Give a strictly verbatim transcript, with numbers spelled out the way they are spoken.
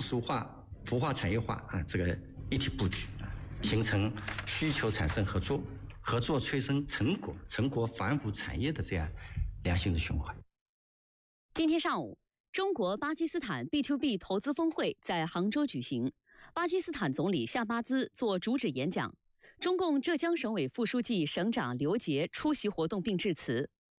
术化、孵化产业化啊这个一体布局啊，形成需求产生合作，合作催生成果，成果反哺产业的这样良性的循环。 今天上午，中国巴基斯坦 B to B 投资峰会在杭州举行，巴基斯坦总理夏巴兹作主旨演讲，中共浙江省委副书记、省长刘杰出席活动并致辞。